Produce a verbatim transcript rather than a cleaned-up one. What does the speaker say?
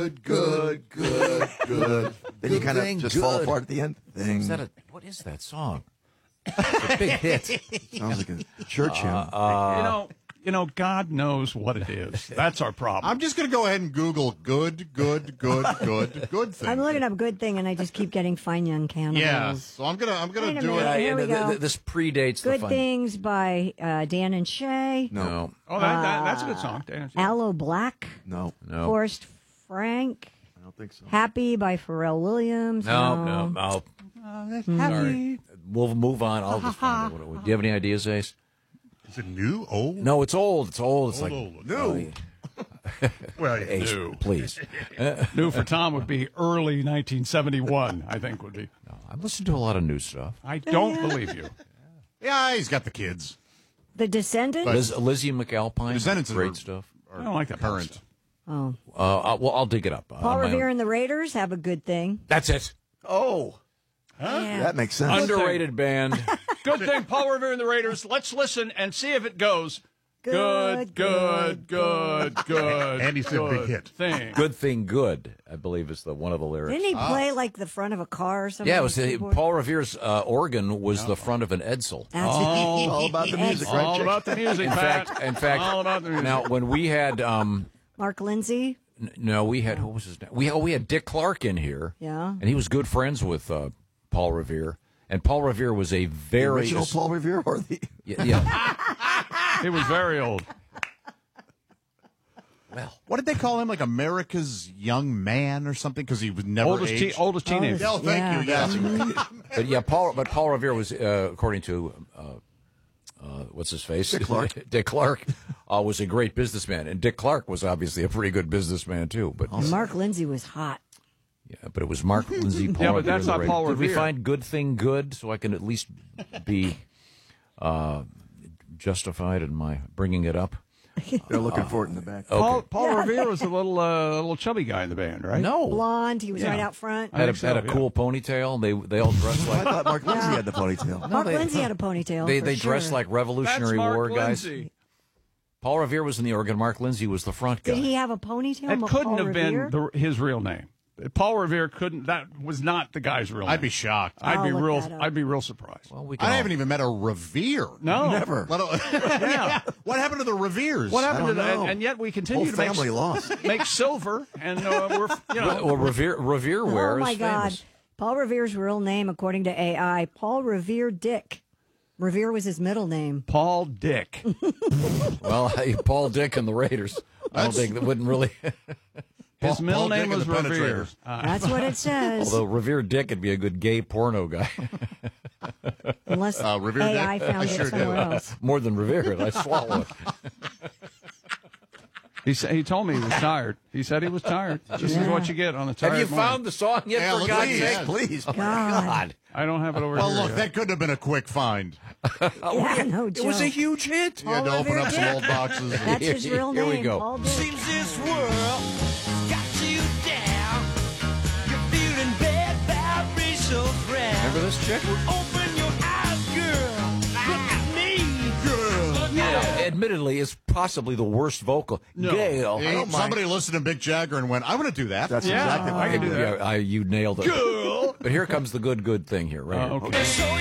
good, good, good, good. Then you kind of thing, just good. fall apart at the end. Thing. Is that a, what is that song? It's a big hit. Sounds like a church hymn. Uh, You know, you know, God knows what it is. That's our problem. I'm just going to go ahead and Google good, good, good, good, good thing. I'm looking up good thing, and I just keep getting fine young cannibals. Yeah, so I'm gonna I'm Wait gonna a do minute. it. Here we th- go. th- this predates the Good fun. things by uh, Dan and Shay. No, oh, that, that, that's a good song. Dan. Aloe Black. no, no, Forrest Frank. I don't think so. Happy by Pharrell Williams. no, no, no. Sorry. We'll move on. I'll just find out what it was. Do you have any ideas, Ace? Is it new? Old? No, it's old. It's old. It's like old. new. Well, Ace, new. please. New for Tom would be early nineteen seventy-one, I think would be. No, I listen to a lot of new stuff. I don't believe you. Yeah, he's got the kids. The Descendants. Liz, Lizzie McAlpine, Descendants great are- stuff. I don't like that Current. Oh. Uh, uh, well, I'll dig it up. Paul Revere and the Raiders have a good thing. That's it. Oh, Yeah. that makes sense. Underrated band. Good thing, Paul Revere and the Raiders. Let's listen and see if it goes. Good, good, good, good. Andy said good big hit. Thing. Good thing, good. I believe is the one of the lyrics. Didn't he play like the front of a car or something? Yeah, it was on the uh, keyboard? Paul Revere's uh, organ was the front of an Edsel. That's Oh, all about the music, right, All Jake? about the music, In Pat. fact, in fact, all about the music. now when we had um, Mark Lindsay. n- no, we had who was his name? We oh, we had Dick Clark in here. Yeah. and he was good friends with uh, Paul Revere, and Paul Revere was a The very original Paul Revere or the Yeah, yeah. He was very old. well, What did they call him? Like America's young man or something? Because he was never Oldest, te- aged. oldest teenager. Oh, thank Yeah. you. Yes. but yeah, Paul, but Paul Revere was, uh, according to uh, uh, what's his face, Dick Clark. Dick Clark uh, was a great businessman, and Dick Clark was obviously a pretty good businessman too. But And Mark Lindsay was hot. yeah, but it was Mark Lindsay. Paul Yeah, but Revere, that's the not Raiders. Paul Did we Revere. find good thing good so I can at least be uh, justified in my bringing it up? They're looking for it in the back. Paul, Okay. Paul Revere was a little, uh, little chubby guy in the band, right? No, Blonde. He was Yeah. right out front. I had a, think so, had a yeah. cool ponytail. They they all dressed I like thought Mark Lindsay had the ponytail. Mark they- Lindsay had a ponytail. they for they sure. dressed like That's Revolutionary Mark War guys. Lindsay. Paul Revere was in the organ. Mark Lindsay was the front guy. Did he have a ponytail? It Ma- couldn't Paul have Revere? been the, his real name. Paul Revere couldn't. That was not the guy's real name. I'd be shocked. I, I'd I'll be look real. that up. I'd be real surprised. well, we can I all- haven't even met a Revere. No, Never. Let alone- Yeah. What happened to the Reveres? What happened to don't that? know. And, and yet we continue Whole to make, family lost. make silver, and uh, we're you know. Well, Revere Revere ware Oh my is God! famous. Paul Revere's real name, according to A I, Paul Revere Dick. Revere was his middle name. Paul Dick. Well, hey, Paul Dick and the Raiders. I don't That's- think that wouldn't really. His Paul- middle Paul name Dick was and the Revere. Penetrators. Uh, That's what it says. Although Revere Dick would be a good gay porno guy. Unless Uh, Revere A I Dick? found I it sure somewhere did. else. More than Revere. I swallow it. he sa- he told me he was tired. He said he was tired. This is Yeah. what you get on a tired Have you morning. found the song yet? Yeah, for look, God's please. sake, Please. Oh, my God. God. I don't have it over Well, here. look, yet. that couldn't have been a quick find. Yeah, no It was a joke. huge hit. You had to Paul open Revere up some Dick. old boxes. That's his real Here name. we go. Paul Dick. Seems this world got you down. You're feeling bad vibrational ground. Remember this chick? Open your eyes, girl. Look at me, girl. Now, admittedly, is possibly the worst vocal. Gail. Hey, I don't mind. somebody listened to Mick Jagger and went, I want to do that. That's Yeah, exactly I what can do that. Yeah, I, you nailed it. But here comes the good, good thing here, right? Uh, here. okay. So